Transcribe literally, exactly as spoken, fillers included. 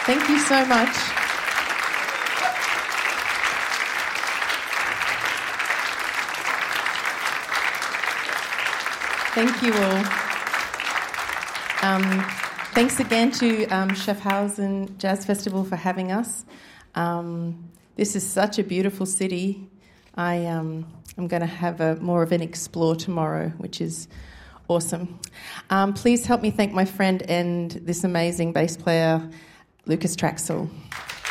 Thank you so much. Thank you all. Um, thanks again to um, Schaffhausen Jazz Festival for having us. Um, this is such a beautiful city. I, um, I'm going to have a more of an explore tomorrow, which is awesome. Um, please help me thank my friend and this amazing bass player, Lucas Traxel.